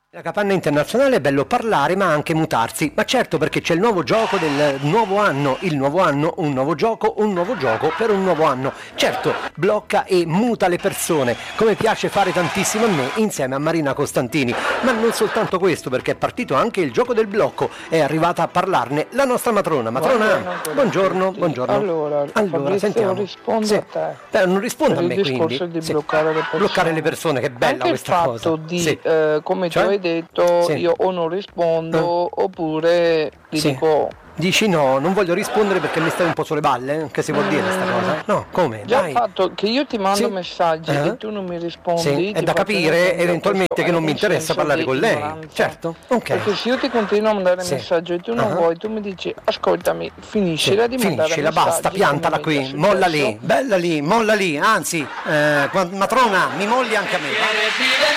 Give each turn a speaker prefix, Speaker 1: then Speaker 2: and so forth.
Speaker 1: La capanna internazionale è bello parlare ma anche mutarsi, ma certo perché c'è il nuovo gioco del nuovo anno, il nuovo anno, un nuovo gioco per un nuovo anno. Certo, blocca e muta le persone, come piace fare tantissimo a me insieme a Marina Costantini, ma non soltanto questo perché è partito anche il gioco del blocco, è arrivata a parlarne la nostra matrona. Matrona, buongiorno, buongiorno.
Speaker 2: Allora Fabrizio,
Speaker 1: sentiamo.
Speaker 2: rispondo
Speaker 1: Sì.
Speaker 2: a te.
Speaker 1: Non risponda a
Speaker 2: Per
Speaker 1: me
Speaker 2: il
Speaker 1: quindi.
Speaker 2: discorso di
Speaker 1: Sì.
Speaker 2: bloccare le persone.
Speaker 1: Bloccare le persone, che bella
Speaker 2: Anche
Speaker 1: questa
Speaker 2: il fatto
Speaker 1: cosa.
Speaker 2: di,
Speaker 1: Sì.
Speaker 2: come
Speaker 1: Cioè?
Speaker 2: tu hai detto,
Speaker 1: Sì.
Speaker 2: io o non rispondo oppure ti
Speaker 1: Sì.
Speaker 2: dico...
Speaker 1: Dici no, non voglio rispondere perché mi stai un po' sulle balle? Che si vuol dire sta cosa? No, come?
Speaker 2: Già
Speaker 1: Dai.
Speaker 2: il fatto che io ti mando
Speaker 1: Sì.
Speaker 2: messaggi e tu non mi rispondi,
Speaker 1: Sì, è
Speaker 2: ti
Speaker 1: da
Speaker 2: faccio
Speaker 1: capire
Speaker 2: intendere
Speaker 1: eventualmente
Speaker 2: questo
Speaker 1: che
Speaker 2: è
Speaker 1: non mi
Speaker 2: un
Speaker 1: interessa
Speaker 2: senso
Speaker 1: parlare
Speaker 2: di
Speaker 1: con lei.
Speaker 2: ignoranza.
Speaker 1: Certo, ok.
Speaker 2: Perché se io ti continuo a mandare
Speaker 1: Sì.
Speaker 2: messaggi e tu non vuoi, tu mi dici ascoltami, finiscila di mandare
Speaker 1: Finiscila,
Speaker 2: messaggi.
Speaker 1: basta, piantala
Speaker 2: come mi è
Speaker 1: qui,
Speaker 2: già
Speaker 1: molla
Speaker 2: successo.
Speaker 1: lì, bella lì, molla lì, anzi, matrona, mi molli anche a me. Va?